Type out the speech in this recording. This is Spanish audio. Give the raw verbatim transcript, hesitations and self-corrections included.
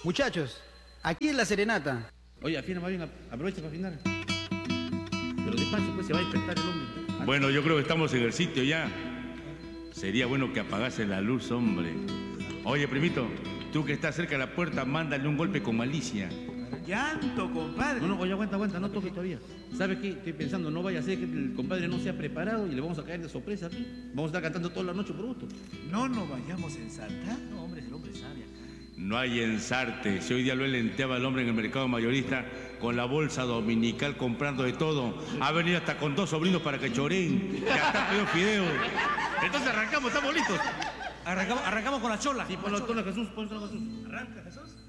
Muchachos, aquí es la serenata. Oye, afina más bien, aprovecha para afinar. Pero despacio, pues se va a despertar el hombre. Bueno, yo creo que estamos en el sitio ya. Sería bueno que apagase la luz, hombre. Oye, primito, tú que estás cerca de la puerta, mándale un golpe con malicia. Llanto, compadre. No, no, oye, aguanta, aguanta, no toques todavía. ¿Sabes qué? Estoy pensando, no vaya a ser que el compadre no sea preparado y le vamos a caer de sorpresa aquí. Vamos a estar cantando toda la noche por gusto. No nos vayamos a ensartar. No, hombre, el hombre sabe acá. No hay ensarte. Si hoy día lo lenteaba el hombre en el mercado mayorista con la bolsa dominical comprando de todo. Ha venido hasta con dos sobrinos para que choreen. Ya está pedido fideo. Entonces arrancamos, estamos listos. Arrancamos, arrancamos con la chola. Sí, ponlo, ponlo a Jesús, ponlo a Jesús. Arranca, Jesús.